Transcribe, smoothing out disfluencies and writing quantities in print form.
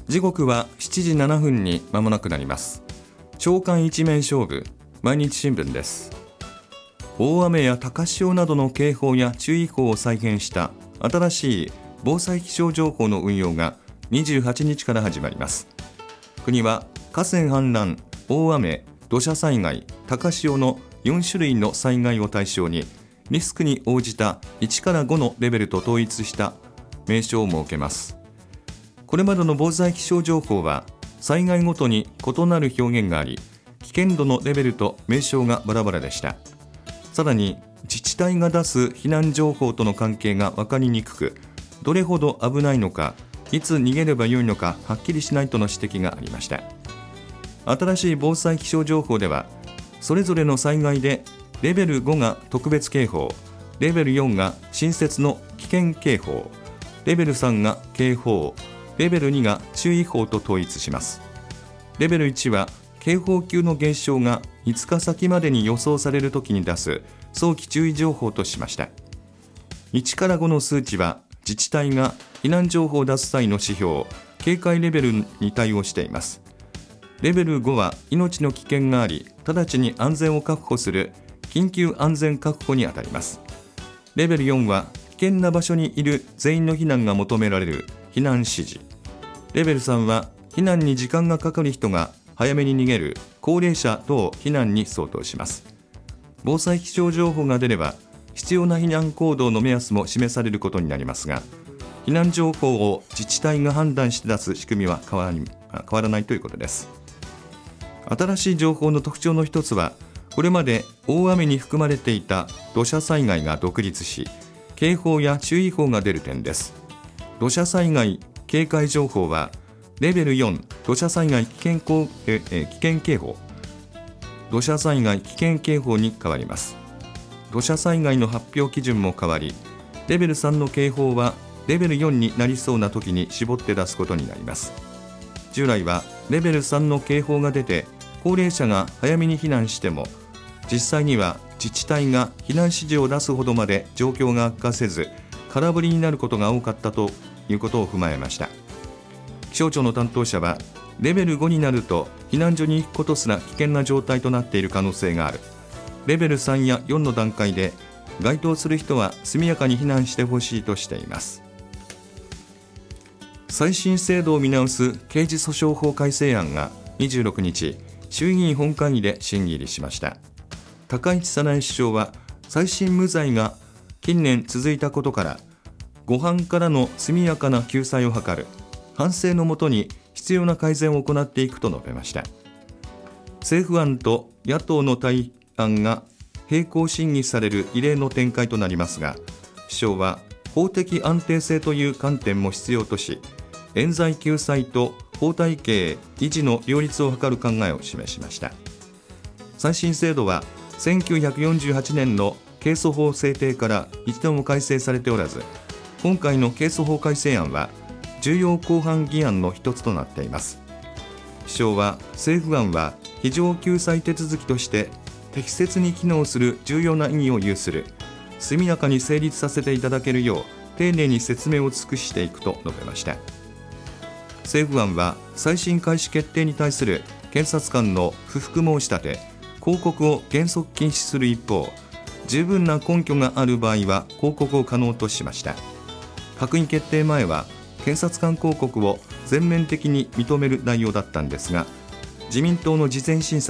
時刻は7時7分に間もなくなります。朝刊一面勝負、毎日新聞です。大雨や高潮などの警報や注意報を再現した新しい防災気象情報の運用が28日から始まります。国は河川氾濫、大雨、土砂災害、高潮の4種類の災害を対象にリスクに応じた1から5のレベルと統一した名称を設けます。これまでの防災気象情報は災害ごとに異なる表現があり、危険度のレベルと名称がバラバラでした。さらに自治体が出す避難情報との関係が分かりにくく、どれほど危ないのか、いつ逃げればよいのかはっきりしないとの指摘がありました。新しい防災気象情報では、それぞれの災害でレベル5が特別警報、レベル4が新設の危険警報、レベル3が警報、レベル2が注意報と統一します。レベル1は警報級の現象が5日先までに予想されるときに出す早期注意情報としました。1から5の数値は自治体が避難情報を出す際の指標、警戒レベルに対応しています。レベル5は命の危険があり、直ちに安全を確保する緊急安全確保にあたります。レベル4は危険な場所にいる全員の避難が求められる避難指示。レベル3は避難に時間がかかる人が早めに逃げる高齢者等避難に相当します。防災気象情報が出れば必要な避難行動の目安も示されることになりますが、避難情報を自治体が判断して出す仕組みは変わらないということです。新しい情報の特徴の一つは、これまで大雨に含まれていた土砂災害が独立し、警報や注意報が出る点です。土砂災害警戒情報はレベル4土砂災害危険警報、土砂災害危険警報に変わります。土砂災害の発表基準も変わり、レベル3の警報はレベル4になりそうな時に絞って出すことになります。従来はレベル3の警報が出て高齢者が早めに避難しても、実際には自治体が避難指示を出すほどまで状況が悪化せず、空振りになることが多かったということを踏まえました。気象庁の担当者は、レベル5になると避難所に行くことすら危険な状態となっている可能性がある。レベル3や4の段階で該当する人は速やかに避難してほしいとしています。再審制度を見直す刑事訴訟法改正案が26日、衆議院本会議で審議入りしました。高市早苗首相は、再審無罪が近年続いたことから、誤判からの速やかな救済を図る、反省のもとに必要な改善を行っていくと述べました。政府案と野党の対案が並行審議される異例の展開となりますが、首相は法的安定性という観点も必要とし、冤罪救済と法体系維持の両立を図る考えを示しました。再審制度は1948年の刑訴法制定から一度も改正されておらず、今回の刑訴法改正案は重要公判議案の一つとなっています。首相は、政府案は非常救済手続きとして適切に機能する重要な意義を有する、速やかに成立させていただけるよう丁寧に説明を尽くしていくと述べました。政府案は再審開始決定に対する検察官の不服申し立て、抗告を原則禁止する一方、十分な根拠がある場合は抗告を可能としました。閣議決定前は検察官抗告を全面的に認める内容だったんですが、自民党の事前審査